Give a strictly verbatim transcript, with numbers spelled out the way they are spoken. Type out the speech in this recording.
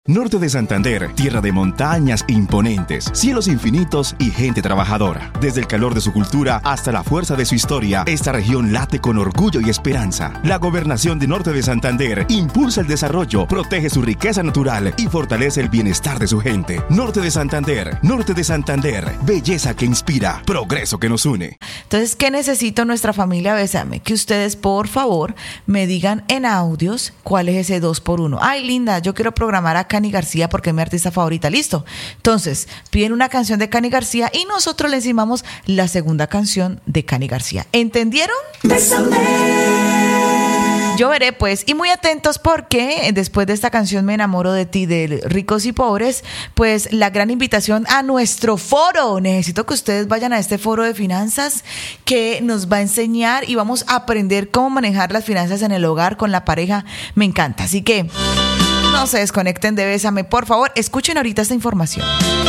Norte de Santander, tierra de montañas imponentes, cielos infinitos y gente trabajadora. Desde el calor de su cultura hasta la fuerza de su historia, esta región late con orgullo y esperanza. La gobernación de Norte de Santander impulsa el desarrollo, protege su riqueza natural y fortalece el bienestar de su gente. Norte de Santander, Norte de Santander, belleza que inspira, progreso que nos une. Entonces, ¿qué necesito nuestra familia Bésame? Que ustedes, por favor, me digan en audios cuál es ese dos por uno. Ay, linda, yo quiero programar a Cani García porque es mi artista favorita. Listo. Entonces, piden una canción de Cani García y nosotros le encimamos la segunda canción de Cani García. ¿Entendieron? Bésame. Yo veré, pues, y muy atentos porque después de esta canción Me enamoro de ti, de Ricos y Pobres, pues la gran invitación a nuestro foro. Necesito que ustedes vayan a este foro de finanzas que nos va a enseñar y vamos a aprender cómo manejar las finanzas en el hogar con la pareja. Me encanta, así que no se desconecten de Bésame, por favor, escuchen ahorita esta información.